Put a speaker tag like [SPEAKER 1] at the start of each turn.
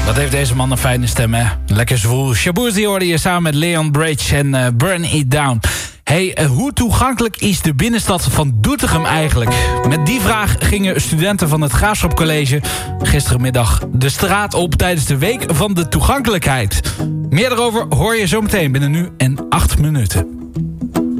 [SPEAKER 1] Wat heeft deze man een fijne stem, hè? Lekker zwoel. Shaboozey hoorde je samen met Leon Bridge en Burn It Down. Hey, hoe toegankelijk is de binnenstad van Doetinchem eigenlijk? Met die vraag gingen studenten van het Graafschap College gisterenmiddag de straat op tijdens de Week van de Toegankelijkheid. Meer daarover hoor je zometeen binnen nu en 8 minuten.